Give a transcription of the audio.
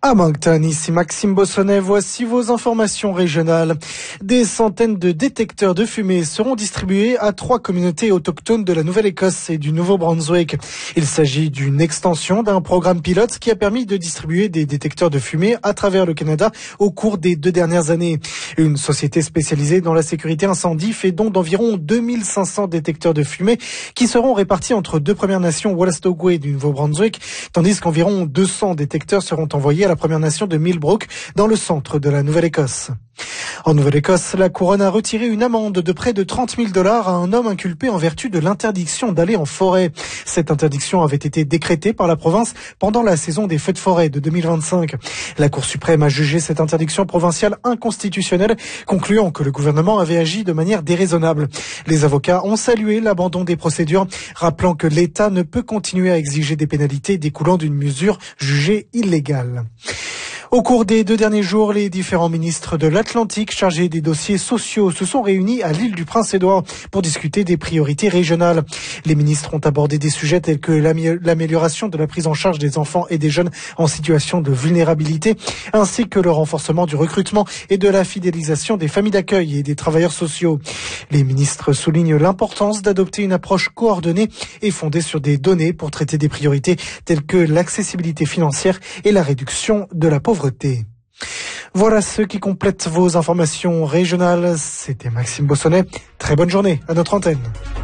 À Moncton, ici Maxime Bossonnet, voici vos informations régionales. Des centaines de détecteurs de fumée seront distribués à 3 communautés autochtones de la Nouvelle-Écosse et du Nouveau-Brunswick. Il s'agit d'une extension d'un programme pilote qui a permis de distribuer des détecteurs de fumée à travers le Canada au cours des 2 dernières années. Une société spécialisée dans la sécurité incendie fait don d'environ 2500 détecteurs de fumée qui seront répartis entre 2 Premières Nations Wolastoqey du Nouveau-Brunswick, tandis qu'environ 200 détecteurs seront envoyés à la Première Nation de Millbrook, dans le centre de la Nouvelle-Écosse. En Nouvelle-Écosse, la couronne a retiré une amende de près de 30 000 $ à un homme inculpé en vertu de l'interdiction d'aller en forêt. Cette interdiction avait été décrétée par la province pendant la saison des feux de forêt de 2025. La Cour suprême a jugé cette interdiction provinciale inconstitutionnelle, concluant que le gouvernement avait agi de manière déraisonnable. Les avocats ont salué l'abandon des procédures, rappelant que l'État ne peut continuer à exiger des pénalités découlant d'une mesure jugée illégale. Au cours des 2 derniers jours, les différents ministres de l'Atlantique chargés des dossiers sociaux se sont réunis à l'île du Prince-Édouard pour discuter des priorités régionales. Les ministres ont abordé des sujets tels que l'amélioration de la prise en charge des enfants et des jeunes en situation de vulnérabilité, ainsi que le renforcement du recrutement et de la fidélisation des familles d'accueil et des travailleurs sociaux. Les ministres soulignent l'importance d'adopter une approche coordonnée et fondée sur des données pour traiter des priorités telles que l'accessibilité financière et la réduction de la pauvreté. Voilà ce qui complète vos informations régionales. C'était Maxime Bossonnet. Très bonne journée à notre antenne.